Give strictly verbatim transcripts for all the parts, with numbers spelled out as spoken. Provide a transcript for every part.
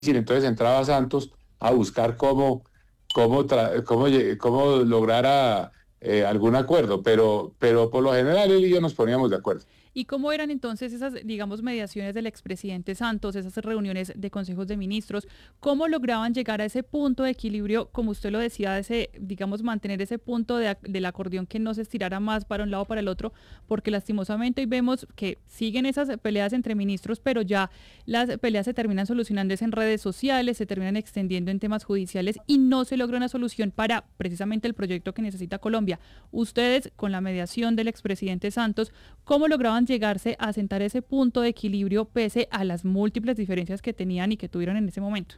entonces entraba Santos a buscar cómo, cómo, tra- cómo, lle- cómo lograr a, eh, algún acuerdo, pero, pero por lo general él y yo nos poníamos de acuerdo. ¿Y cómo eran entonces esas, digamos, mediaciones del expresidente Santos, esas reuniones de consejos de ministros? ¿Cómo lograban llegar a ese punto de equilibrio, como usted lo decía, ese, digamos, mantener ese punto de, del acordeón que no se estirara más para un lado o para el otro? Porque lastimosamente hoy vemos que siguen esas peleas entre ministros, pero ya las peleas se terminan solucionando en redes sociales, se terminan extendiendo en temas judiciales y no se logra una solución para precisamente el proyecto que necesita Colombia. Ustedes, con la mediación del expresidente Santos, ¿cómo lograban llegarse a sentar ese punto de equilibrio pese a las múltiples diferencias que tenían y que tuvieron en ese momento?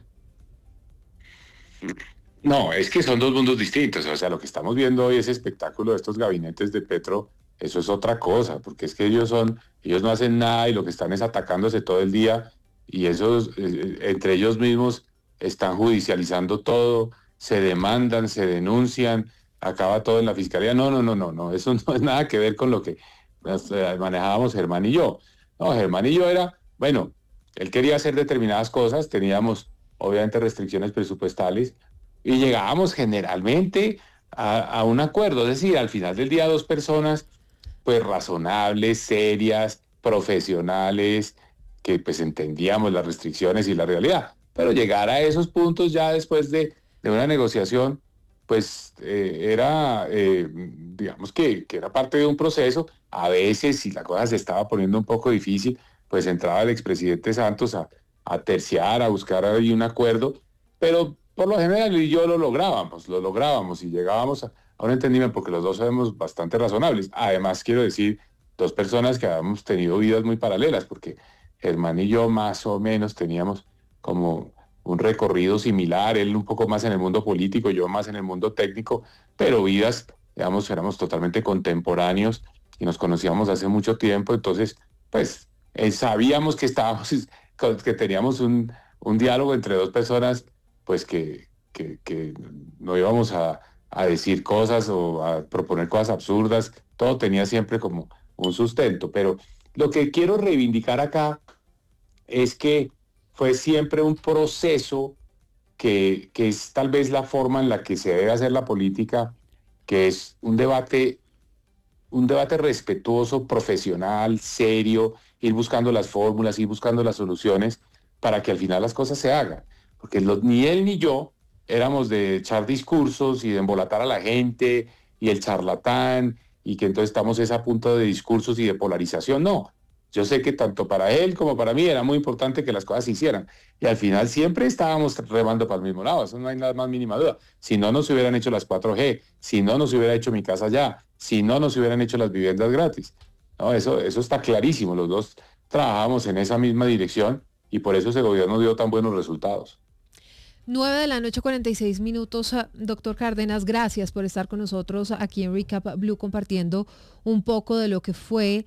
No, es que son dos mundos distintos. O sea, lo que estamos viendo hoy, ese espectáculo de estos gabinetes de Petro, eso es otra cosa, porque es que ellos son, ellos no hacen nada y lo que están es atacándose todo el día y esos, eh, entre ellos mismos están judicializando todo, se demandan, se denuncian, acaba todo en la fiscalía. No, no, no, no, no, eso no es nada que ver con lo que eh, manejábamos Germán y yo. No, Germán y yo era, bueno, él quería hacer determinadas cosas, teníamos obviamente restricciones presupuestales y llegábamos generalmente a, a un acuerdo, es decir, al final del día dos personas pues razonables, serias, profesionales, que pues entendíamos las restricciones y la realidad, pero llegar a esos puntos ya después de, de una negociación, pues eh, era, eh, digamos que, que era parte de un proceso, a veces si la cosa se estaba poniendo un poco difícil, pues entraba el expresidente Santos a, a terciar, a buscar ahí un acuerdo, pero por lo general y yo lo lográbamos, lo lográbamos y llegábamos a, a un entendimiento porque los dos somos bastante razonables. Además, quiero decir, dos personas que habíamos tenido vidas muy paralelas, porque Germán y yo más o menos teníamos como un recorrido similar, él un poco más en el mundo político, yo más en el mundo técnico, pero vidas, digamos, éramos totalmente contemporáneos y nos conocíamos hace mucho tiempo, entonces, pues, eh, sabíamos que estábamos, que teníamos un, un diálogo entre dos personas pues que, que, que no íbamos a, a, decir cosas o a proponer cosas absurdas, todo tenía siempre como un sustento, pero lo que quiero reivindicar acá es que fue siempre un proceso que, que es tal vez la forma en la que se debe hacer la política, que es un debate, un debate respetuoso, profesional, serio, ir buscando las fórmulas, ir buscando las soluciones para que al final las cosas se hagan. Porque los, ni él ni yo éramos de echar discursos y de embolatar a la gente y el charlatán y que entonces estamos a punto de discursos y de polarización. No, yo sé que tanto para él como para mí era muy importante que las cosas se hicieran. Y al final siempre estábamos remando para el mismo lado, eso no hay nada más mínima duda. Si no nos hubieran hecho las cuatro G, si no nos hubiera hecho mi casa ya, si no nos hubieran hecho las viviendas gratis. No, eso, eso está clarísimo, los dos trabajamos en esa misma dirección y por eso ese gobierno dio tan buenos resultados. nueve de la noche, cuarenta y seis minutos. Doctor Cárdenas, gracias por estar con nosotros aquí en Recap Blue compartiendo un poco de lo que fue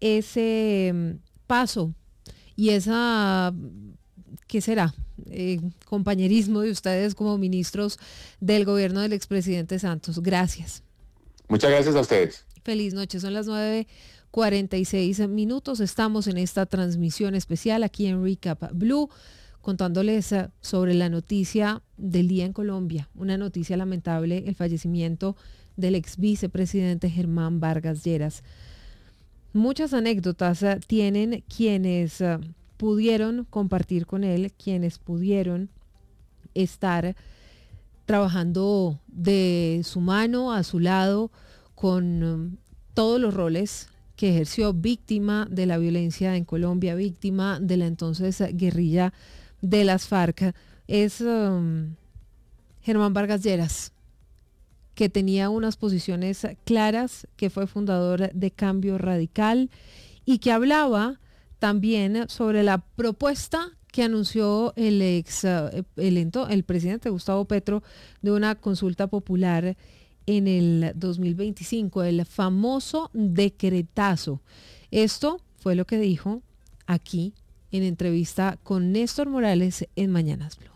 ese paso y esa, ¿qué será? Eh, compañerismo de ustedes como ministros del gobierno del expresidente Santos. Gracias. Muchas gracias a ustedes. Feliz noche, son las nueve cuarenta y seis minutos. Estamos en esta transmisión especial aquí en Recap Blue, contándoles sobre la noticia del día en Colombia, una noticia lamentable, el fallecimiento del ex vicepresidente Germán Vargas Lleras. Muchas anécdotas uh, tienen quienes uh, pudieron compartir con él, quienes pudieron estar trabajando de su mano, a su lado, con um, todos los roles que ejerció, víctima de la violencia en Colombia, víctima de la entonces guerrilla de las FARC. Es um, Germán Vargas Lleras, que tenía unas posiciones claras, que fue fundador de Cambio Radical y que hablaba también sobre la propuesta que anunció el ex uh, el, el presidente Gustavo Petro de una consulta popular en el dos mil veinticinco, el famoso decretazo. Esto fue lo que dijo aquí en entrevista con Néstor Morales en Mañanas Blue.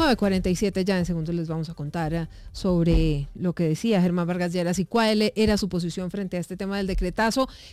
nueve cuarenta y siete ya en segundos les vamos a contar uh, sobre lo que decía Germán Vargas Lleras y cuál era su posición frente a este tema del decretazo.